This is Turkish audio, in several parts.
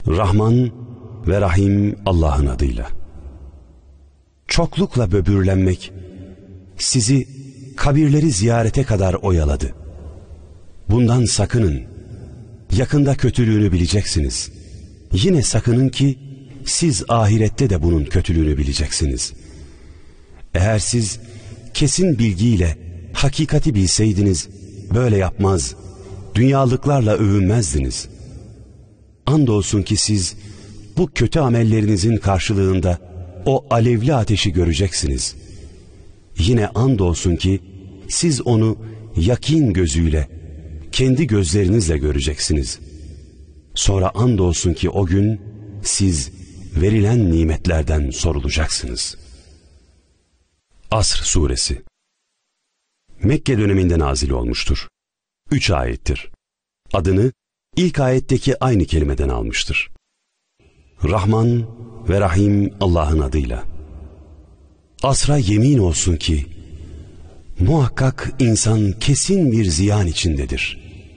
Rahman ve Rahim Allah'ın adıyla. Çoklukla böbürlenmek sizi kabirleri ziyarete kadar oyaladı. Bundan sakının. Yakında kötülüğünü bileceksiniz. Yine sakının ki siz ahirette de bunun kötülüğünü bileceksiniz. Eğer siz kesin bilgiyle hakikati bilseydiniz böyle yapmaz, dünyalıklarla övünmezdiniz. Andolsun ki siz bu kötü amellerinizin karşılığında o alevli ateşi göreceksiniz. Yine andolsun ki siz onu yakin gözüyle, kendi gözlerinizle göreceksiniz. Sonra andolsun ki o gün siz verilen nimetlerden sorulacaksınız. Asr Suresi Mekke döneminde nazil olmuştur. 3 ayettir. Adını ilk ayetteki aynı kelimeden almıştır. Rahman ve Rahim Allah'ın adıyla. Asra yemin olsun ki muhakkak insan kesin bir ziyan içindedir.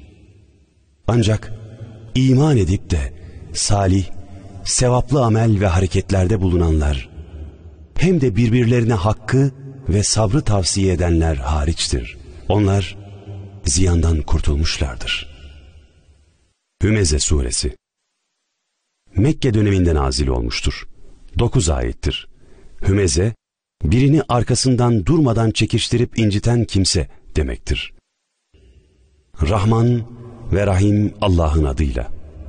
Ancak iman edip de salih, sevaplı amel ve hareketlerde bulunanlar, hem de birbirlerine hakkı ve sabrı tavsiye edenler hariçtir. Onlar ziyandan kurtulmuşlardır. Hümeze Suresi Mekke döneminde nazil olmuştur. 9 ayettir. Hümeze, birini arkasından durmadan çekiştirip inciten kimse demektir. Rahman ve Rahim Allah'ın adıyla.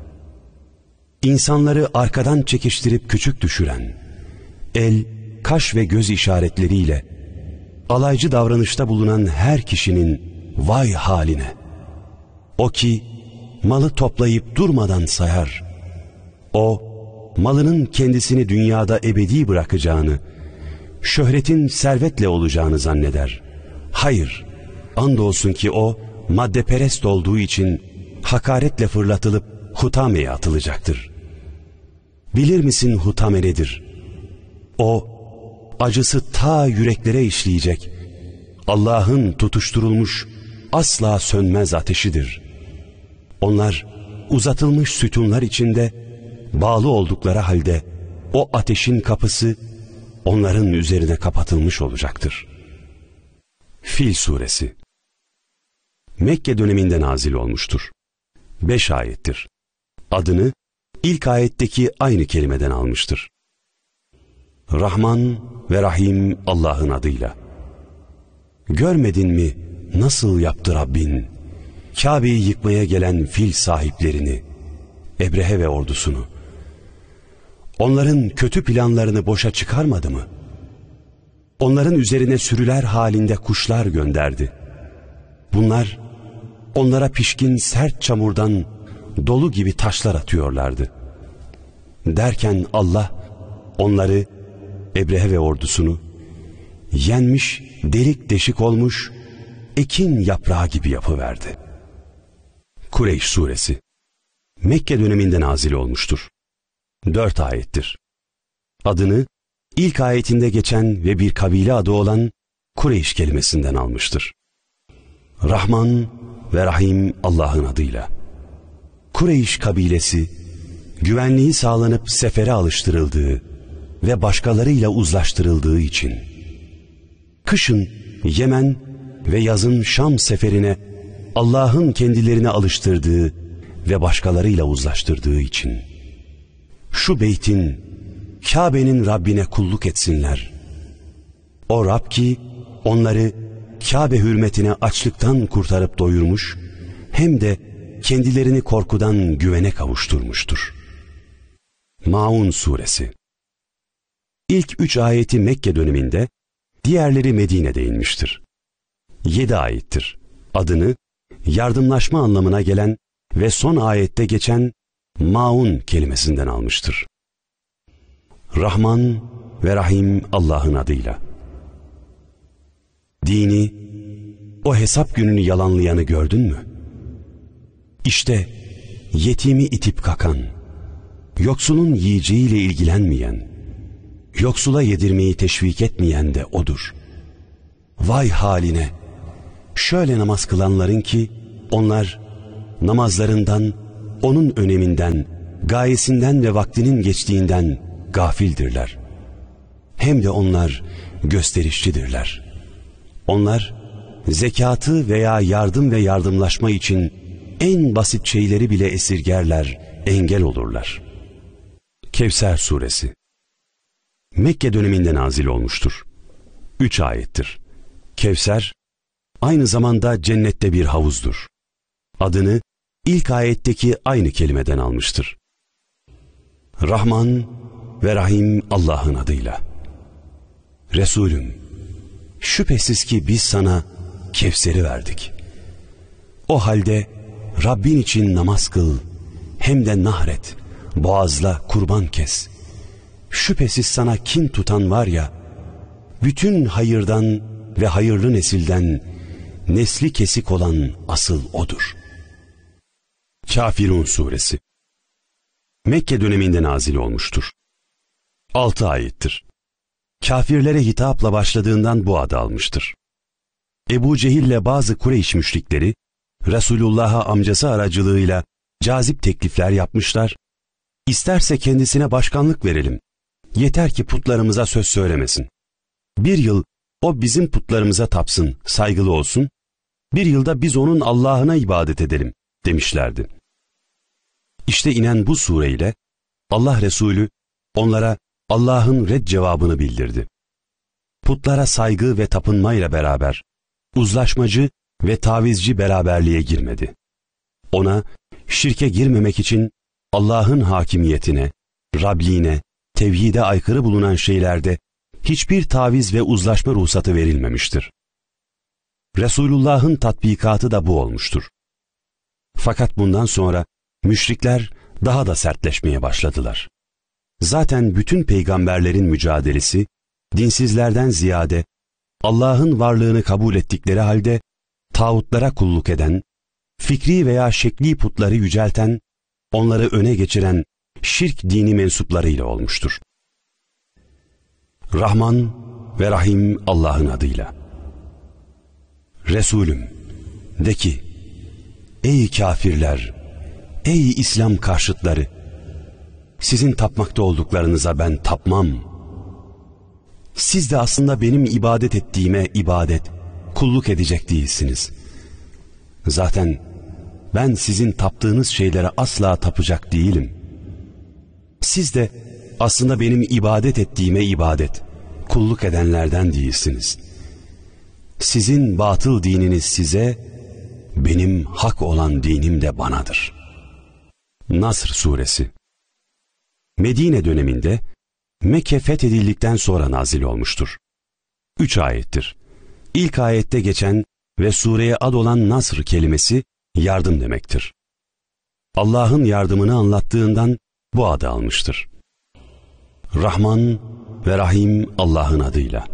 İnsanları arkadan çekiştirip küçük düşüren, el, kaş ve göz işaretleriyle alaycı davranışta bulunan her kişinin vay haline. O ki malı toplayıp durmadan sayar. O, malının kendisini dünyada ebedi bırakacağını, şöhretin servetle olacağını zanneder. Hayır, andolsun ki o, maddeperest olduğu için hakaretle fırlatılıp hutameye atılacaktır. Bilir misin hutame nedir? O, acısı ta yüreklere işleyecek, Allah'ın tutuşturulmuş, asla sönmez ateşidir. Onlar, uzatılmış sütunlar içinde, bağlı oldukları halde, o ateşin kapısı, onların üzerine kapatılmış olacaktır. Fil Suresi Mekke döneminde nazil olmuştur. 5 ayettir. Adını ilk ayetteki aynı kelimeden almıştır. Rahman ve Rahim Allah'ın adıyla. Görmedin mi nasıl yaptı Rabbin, Kabe'yi yıkmaya gelen fil sahiplerini, Ebrehe ve ordusunu? Onların kötü planlarını boşa çıkarmadı mı? Onların üzerine sürüler halinde kuşlar gönderdi. Bunlar onlara pişkin sert çamurdan dolu gibi taşlar atıyorlardı. Derken Allah onları, Ebrehe ve ordusunu, yenmiş, delik deşik olmuş, ekin yaprağı gibi yapıverdi. Kureyş Suresi Mekke döneminde nazil olmuştur. 4 ayettir. Adını ilk ayetinde geçen ve bir kabile adı olan Kureyş kelimesinden almıştır. Rahman ve Rahim Allah'ın adıyla. Kureyş kabilesi, güvenliği sağlanıp sefere alıştırıldığı ve başkalarıyla uzlaştırıldığı için, kışın Yemen ve yazın Şam seferine Allah'ın kendilerine alıştırdığı ve başkalarıyla uzlaştırdığı için, şu beytin, Kabe'nin Rabbine kulluk etsinler. O Rab ki onları Kabe hürmetine açlıktan kurtarıp doyurmuş, hem de kendilerini korkudan güvene kavuşturmuştur. Maun Suresi İlk 3 ayeti Mekke döneminde, diğerleri Medine'de inmiştir. 7 ayettir. Adını yardımlaşma anlamına gelen ve son ayette geçen Maun kelimesinden almıştır. Rahman ve Rahim Allah'ın adıyla. Dini, o hesap gününü yalanlayanı gördün mü? İşte yetimi itip kakan, yoksulun yiyeceğiyle ilgilenmeyen, yoksula yedirmeyi teşvik etmeyen de odur. Vay haline! Şöyle namaz kılanların ki, onlar namazlarından, onun öneminden gayesinden ve vaktinin geçtiğinden gafildirler. Hem de onlar gösterişçidirler. Onlar zekatı veya yardım ve yardımlaşma için en basit şeyleri bile esirgerler, engel olurlar. Kevser Suresi Mekke döneminde nazil olmuştur. 3 ayettir. Kevser, aynı zamanda cennette bir havuzdur. Adını ilk ayetteki aynı kelimeden almıştır. Rahman ve Rahim Allah'ın adıyla. Resulüm, şüphesiz ki biz sana Kevser'i verdik. O halde Rabbin için namaz kıl, hem de nahret, boğazla kurban kes. Şüphesiz sana kin tutan var ya, bütün hayırdan ve hayırlı nesilden nesli kesik olan asıl odur. Kafirun Suresi Mekke döneminde nazil olmuştur. 6 ayettir. Kafirlere hitapla başladığından bu adı almıştır. Ebu Cehil'le bazı Kureyş müşrikleri, Resulullah'a amcası aracılığıyla cazip teklifler yapmışlar, İsterse kendisine başkanlık verelim, yeter ki putlarımıza söz söylemesin. Bir yıl o bizim putlarımıza tapsın, saygılı olsun, bir yılda biz onun Allah'ına ibadet edelim demişlerdi. İşte inen bu sureyle Allah Resulü onlara Allah'ın red cevabını bildirdi. Putlara saygı ve tapınmayla beraber uzlaşmacı ve tavizci beraberliğe girmedi. Ona şirke girmemek için Allah'ın hakimiyetine, Rabliğine, tevhide aykırı bulunan şeylerde hiçbir taviz ve uzlaşma ruhsatı verilmemiştir. Resulullah'ın tatbikatı da bu olmuştur. Fakat bundan sonra müşrikler daha da sertleşmeye başladılar. Zaten bütün peygamberlerin mücadelesi, dinsizlerden ziyade Allah'ın varlığını kabul ettikleri halde tağutlara kulluk eden, fikri veya şekli putları yücelten, onları öne geçiren şirk dini mensuplarıyla olmuştur. Rahman ve Rahim Allah'ın adıyla. Resulüm, de ki, ey kafirler, ey İslam karşıtları, sizin tapmakta olduklarınıza ben tapmam. Siz de aslında benim ibadet ettiğime ibadet, kulluk edecek değilsiniz. Zaten ben sizin taptığınız şeylere asla tapacak değilim. Siz de aslında benim ibadet ettiğime ibadet, kulluk edenlerden değilsiniz. Sizin batıl dininiz size, benim hak olan dinim de banadır. Nasr Suresi Medine döneminde Mekke fethedildikten sonra nazil olmuştur. 3 ayettir. İlk ayette geçen ve sureye ad olan Nasr kelimesi yardım demektir. Allah'ın yardımını anlattığından bu adı almıştır. Rahman ve Rahim Allah'ın adıyla.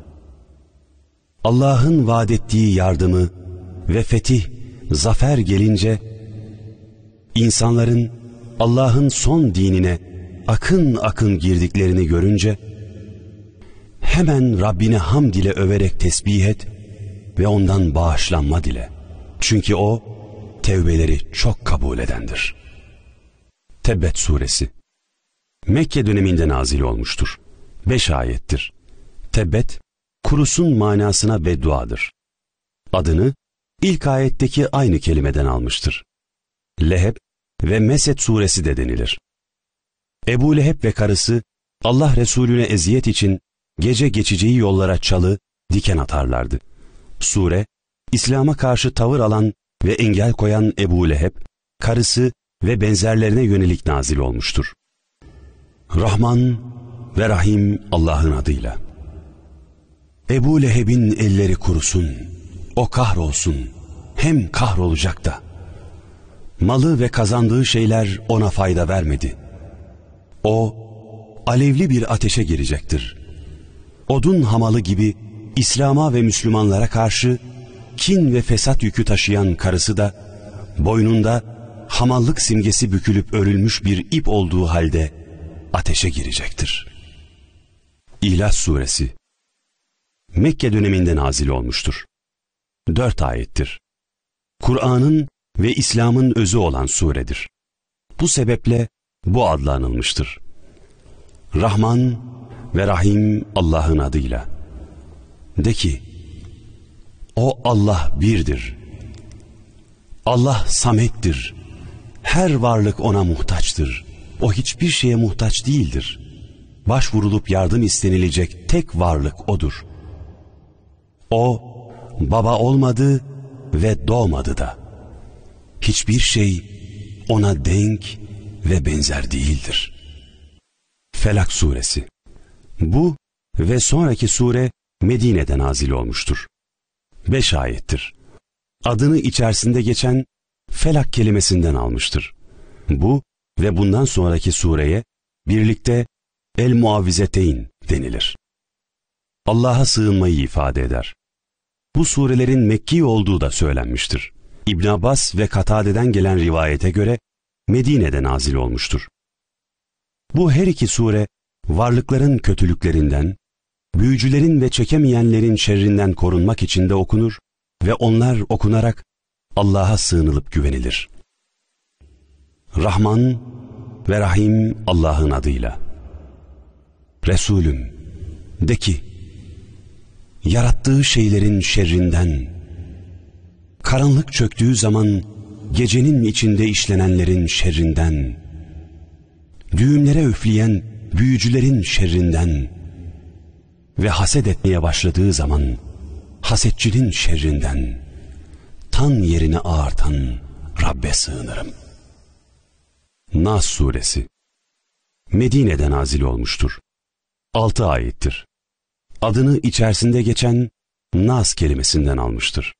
Allah'ın vaad ettiği yardımı ve fetih, zafer gelince, insanların Allah'ın son dinine akın akın girdiklerini görünce, hemen Rabbine hamd ile överek tesbih et ve ondan bağışlanma dile. Çünkü o, tevbeleri çok kabul edendir. Tebbet Suresi Mekke döneminde nazil olmuştur. 5 ayettir. Tebbet, kurusun manasına bedduadır. Adını ilk ayetteki aynı kelimeden almıştır. Leheb ve Mesed suresi de denilir. Ebu Leheb ve karısı Allah Resulüne eziyet için gece geçeceği yollara çalı, diken atarlardı. Sure, İslam'a karşı tavır alan ve engel koyan Ebu Leheb, karısı ve benzerlerine yönelik nazil olmuştur. Rahman ve Rahim Allah'ın adıyla. Ebu Leheb'in elleri kurusun, o kahrolsun, hem kahrolacak da. Malı ve kazandığı şeyler ona fayda vermedi. O, alevli bir ateşe girecektir. Odun hamalı gibi İslam'a ve Müslümanlara karşı kin ve fesat yükü taşıyan karısı da, boynunda hamallık simgesi bükülüp örülmüş bir ip olduğu halde ateşe girecektir. İhlas Suresi Mekke döneminde nazil olmuştur. 4 ayettir. Kur'an'ın ve İslam'ın özü olan suredir. Bu sebeple bu adla anılmıştır. Rahman ve Rahim Allah'ın adıyla. De ki, o Allah birdir. Allah samettir. Her varlık ona muhtaçtır. O hiçbir şeye muhtaç değildir. Başvurulup yardım istenilecek tek varlık O'dur. O, baba olmadı ve doğmadı da. Hiçbir şey O'na denk ve benzer değildir. Felak Suresi. Bu ve sonraki sure Medine'de nazil olmuştur. 5 ayettir. Adını içerisinde geçen Felak kelimesinden almıştır. Bu ve bundan sonraki sureye birlikte El-Muavvizeteyn denilir. Allah'a sığınmayı ifade eder. Bu surelerin Mekki olduğu da söylenmiştir. İbn Abbas ve Katade'den gelen rivayete göre Medine'de nazil olmuştur. Bu her iki sure varlıkların kötülüklerinden, büyücülerin ve çekemeyenlerin şerrinden korunmak için de okunur ve onlar okunarak Allah'a sığınılıp güvenilir. Rahman ve Rahim Allah'ın adıyla. Resulüm, de ki, yarattığı şeylerin şerrinden, karanlık çöktüğü zaman gecenin içinde işlenenlerin şerrinden, düğümlere üfleyen büyücülerin şerrinden ve haset etmeye başladığı zaman hasetçinin şerrinden, tan yerini ağartan Rabbe sığınırım. Nas Suresi. Medine'de nazil olmuştur. 6 ayettir. Adını içerisinde geçen Nas kelimesinden almıştır.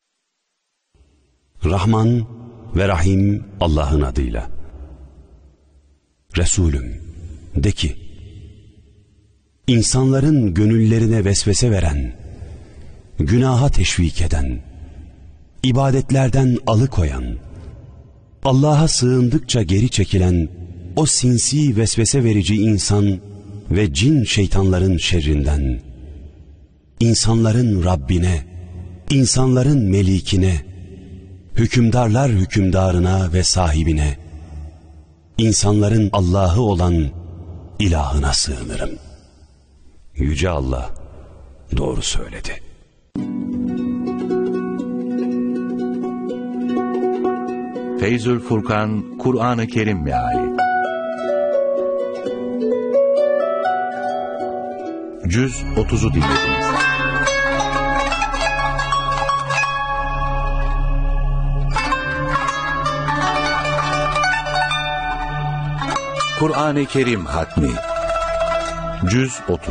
Rahman ve Rahim Allah'ın adıyla. Resulüm, de ki, insanların gönüllerine vesvese veren, günaha teşvik eden, ibadetlerden alıkoyan, Allah'a sığındıkça geri çekilen o sinsi vesvese verici insan ve cin şeytanların şerrinden, insanların Rabbine, insanların melikine, hükümdarlar hükümdarına ve sahibine, insanların Allah'ı olan ilahına sığınırım. Yüce Allah doğru söyledi. Feyzül Furkan, Kur'an-ı Kerim Meali. Cüz 30'u dinlediniz. Kur'an-ı Kerim Hatmi. Cüz 30.